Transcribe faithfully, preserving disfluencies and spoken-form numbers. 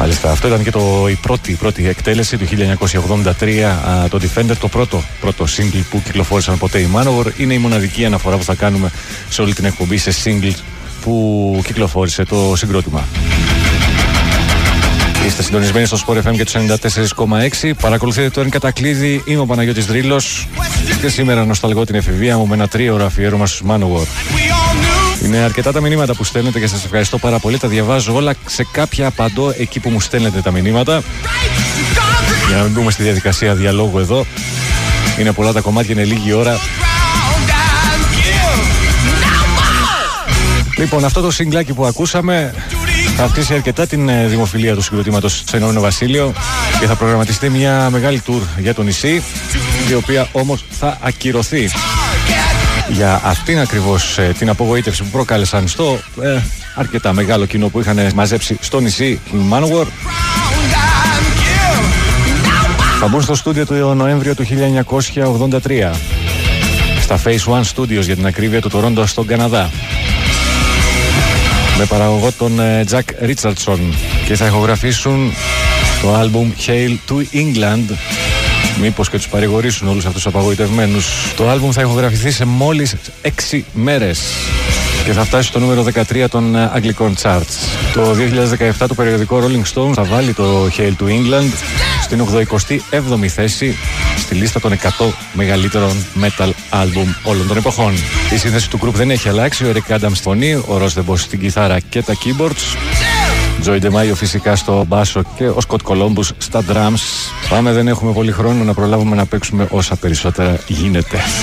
Μάλιστα, αυτό ήταν και το, η, πρώτη, η πρώτη εκτέλεση του χίλια εννιακόσια ογδόντα τρία, α, το Defender, το πρώτο, πρώτο single που κυκλοφόρησαν ποτέ οι Manowar. Είναι η μοναδική αναφορά που θα κάνουμε σε όλη την εκπομπή σε singles που κυκλοφόρησε το συγκρότημα. Είστε συντονισμένοι στο Sport εφ εμ και τους ενενήντα τέσσερα κόμμα έξι. Παρακολουθείτε το Εν Κατακλείδη. Είμαι ο Παναγιώτης Δρύλος και σήμερα νοσταλγώ την εφηβεία μου με ένα τρίωρο αφιέρωμα στους Manowar. Είναι αρκετά τα μηνύματα που στέλνετε και σας ευχαριστώ πάρα πολύ. Τα διαβάζω όλα, σε κάποια απαντώ εκεί που μου στέλνετε τα μηνύματα. Για να μην μπούμε στη διαδικασία διαλόγου εδώ. Είναι πολλά τα κομμάτια, είναι λίγη ώρα. Λοιπόν, αυτό το συγκλάκι που ακούσαμε θα αυξήσει αρκετά την δημοφιλία του συγκροτήματος στο Ηνωμένο Βασίλειο και θα προγραμματιστεί μια μεγάλη tour για το νησί, η οποία όμως θα ακυρωθεί. Για αυτήν ακριβώς ε, την απογοήτευση που προκάλεσαν στο ε, αρκετά μεγάλο κοινό που είχαν μαζέψει στο νησί οι Manowar, θα μπουν στο στούντιο το Νοέμβριο του χίλια εννιακόσια ογδόντα τρία στα Phase One Studios, για την ακρίβεια, του Τορόντο στον Καναδά, με παραγωγό τον ε, Jack Richardson, και θα ηχογραφήσουν το άλμπουμ Hail to England. Μήπως και τους παρηγορήσουν όλους αυτούς τους απαγοητευμένους. Το άλμπουμ θα ηχογραφηθεί σε μόλις έξι μέρες και θα φτάσει στο νούμερο δεκατρία των αγγλικών charts. Το δύο χιλιάδες δεκαεπτά το περιοδικό Rolling Stone θα βάλει το Hail to England στην ογδοηκοστή έβδομη θέση στη λίστα των εκατό μεγαλύτερων metal album όλων των εποχών. Η σύνθεση του group δεν έχει αλλάξει. Ο Eric Adams στη φωνή, ο Ross the Boss στην κιθάρα και τα keyboards, Joey DeMaio φυσικά στο μπάσο και ο Scott Columbus στα drums. Πάμε, δεν έχουμε πολύ χρόνο, να προλάβουμε να παίξουμε όσα περισσότερα γίνεται.